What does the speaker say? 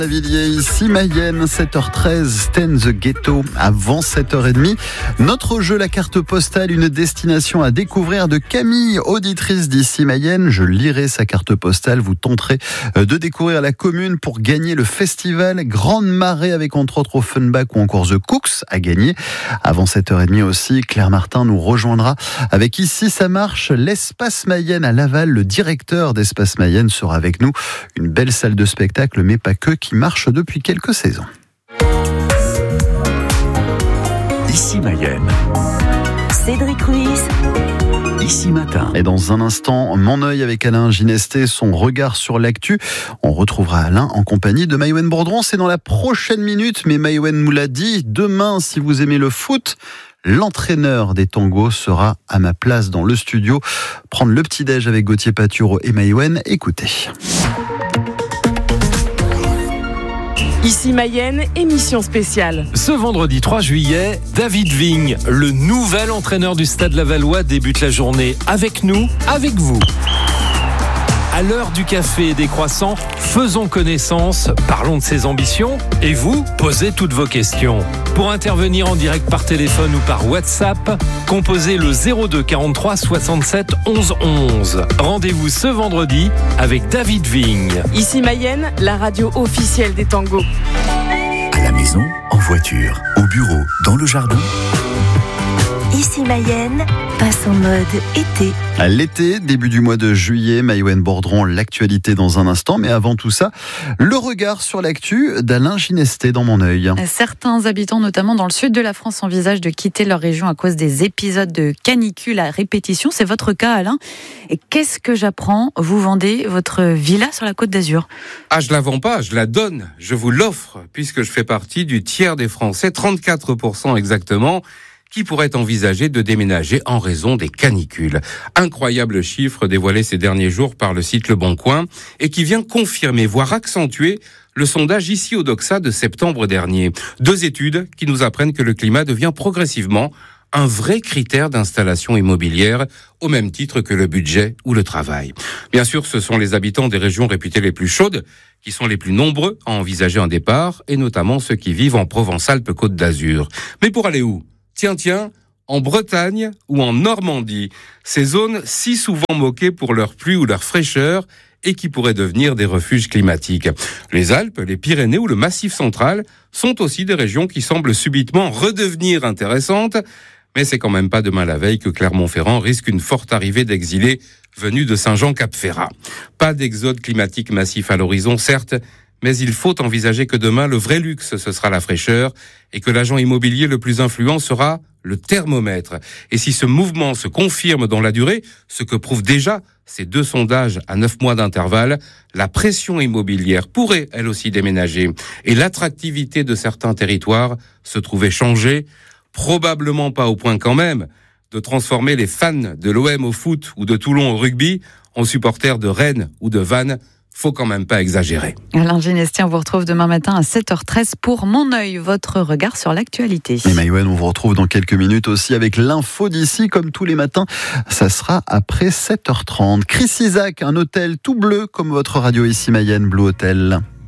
Villiers, ici Mayenne, 7h13, Sten the Ghetto, avant 7h30. Notre jeu, la carte postale, une destination à découvrir de Camille, auditrice d'ici Mayenne. Je lirai sa carte postale, vous tenterez de découvrir la commune pour gagner le festival Grande Marée avec entre autres Offenbach ou encore The Cooks à gagner. Avant 7h30 aussi, Claire Martin nous rejoindra avec Ici ça marche, l'Espace Mayenne à Laval. Le directeur d'Espace Mayenne sera avec nous. Une belle salle de spectacle, mais pas que, qui marche depuis quelques saisons. Ici Mayenne. Cédric Ruiz. Ici Matin. Et dans un instant, Mon œil avec Alain Ginesté, son regard sur l'actu. On retrouvera Alain en compagnie de Maïwenn Bourdron. C'est dans la prochaine minute, mais Maïwenn nous l'a dit. Demain, si vous aimez le foot, l'entraîneur des tangos sera à ma place dans le studio. Prendre le petit-déj avec Gauthier Patureau et Maïwenn. Écoutez. Ici Mayenne, émission spéciale. Ce vendredi 3 juillet, David Vigne, le nouvel entraîneur du Stade Lavallois, débute la journée avec nous, avec vous. À l'heure du café et des croissants, faisons connaissance, parlons de ses ambitions et vous, posez toutes vos questions. Pour intervenir en direct par téléphone ou par WhatsApp, composez le 02 43 67 11 11. Rendez-vous ce vendredi avec David Vigne. Ici Mayenne, la radio officielle des tangos. À la maison, en voiture, au bureau, dans le jardin. Ici Mayenne, passe en mode été. À l'été, début du mois de juillet, Maïwenn Bourdron, l'actualité dans un instant. Mais avant tout ça, le regard sur l'actu d'Alain Ginesté dans Mon œil. Certains habitants, notamment dans le sud de la France, envisagent de quitter leur région à cause des épisodes de canicule à répétition. C'est votre cas, Alain. Et qu'est-ce que j'apprends ? Vous vendez votre villa sur la Côte d'Azur. Ah, je la vends pas, je la donne. Je vous l'offre, puisque je fais partie du tiers des Français, 34% exactement, qui pourrait envisager de déménager en raison des canicules. Incroyable chiffre dévoilé ces derniers jours par le site Le Bon Coin et qui vient confirmer, voire accentuer, le sondage ici au Doxa de septembre dernier. 2 études qui nous apprennent que le climat devient progressivement un vrai critère d'installation immobilière, au même titre que le budget ou le travail. Bien sûr, ce sont les habitants des régions réputées les plus chaudes qui sont les plus nombreux à envisager un départ, et notamment ceux qui vivent en Provence-Alpes-Côte d'Azur. Mais pour aller où ? Tiens, en Bretagne ou en Normandie, ces zones si souvent moquées pour leur pluie ou leur fraîcheur et qui pourraient devenir des refuges climatiques. Les Alpes, les Pyrénées ou le Massif central sont aussi des régions qui semblent subitement redevenir intéressantes, mais c'est quand même pas demain la veille que Clermont-Ferrand risque une forte arrivée d'exilés venus de Saint-Jean-Cap-Ferrat. Pas d'exode climatique massif à l'horizon, certes, mais il faut envisager que demain, le vrai luxe, ce sera la fraîcheur et que l'agent immobilier le plus influent sera le thermomètre. Et si ce mouvement se confirme dans la durée, ce que prouvent déjà ces 2 sondages à 9 mois d'intervalle, la pression immobilière pourrait, elle aussi, déménager. Et l'attractivité de certains territoires se trouver changée, probablement pas au point quand même de transformer les fans de l'OM au foot ou de Toulon au rugby en supporters de Rennes ou de Vannes. Faut quand même pas exagérer. Alain Ginesté, on vous retrouve demain matin à 7h13 pour Mon œil, votre regard sur l'actualité. Et Maïwenn, on vous retrouve dans quelques minutes aussi avec l'info d'ici, comme tous les matins. Ça sera après 7h30. Chris Isaak, un hôtel tout bleu comme votre radio ici Mayenne, Blue Hotel.